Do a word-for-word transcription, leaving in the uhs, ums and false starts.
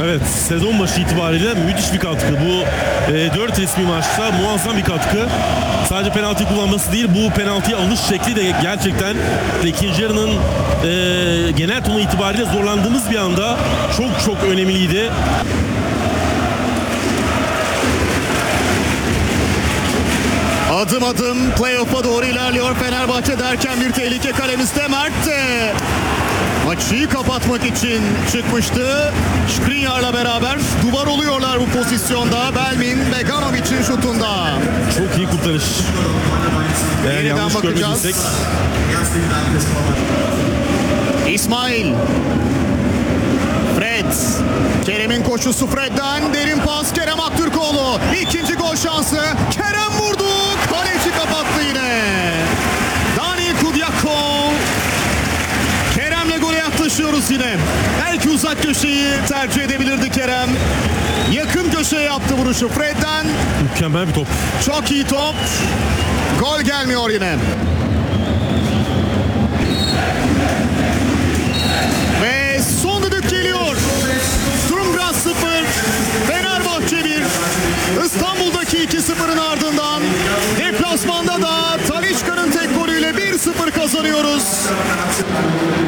Evet, sezon başı itibariyle müthiş bir katkı. Bu e, dört resmi maçta muazzam bir katkı. Sadece penaltı kullanması değil, bu penaltıya alış şekli de gerçekten de ikinci yarının e, genel tonu itibariyle zorlandığımız bir anda çok çok önemliydi. Adım adım playoff'a doğru ilerliyor Fenerbahçe derken bir tehlike kalemizde. Mert de maçı kapatmak için çıkmıştı. Skriniar'la beraber duvar oluyorlar bu pozisyonda. Belmin Beganovic'in şutunda. Çok iyi kurtarış. Eğer Yeniden yanlış bakacağız. görmediysek. İsmail. Fred. Kerem'in koşusu Fred'den. Derin pas Kerem Aktürkoğlu. İkinci gol şansı. Kerem vurdu. Kaleci kapattı yine. Dani Kudyakov. Kerem'le gole yaklaşıyoruz yine. Belki uzak köşeyi tercih edebilirdi Kerem. Yakın köşeye yaptı vuruşu Fred'den. Mükemmel bir top. Çok iyi top. Gol gelmiyor yine. Ve son düdük geliyor. Sturmgras sıfır, Fenerbahçe bir. İstanbul'daki iki sıfırın ardından deplasmanda da Talisca'nın tek golüyle bir sıfır kazanıyoruz.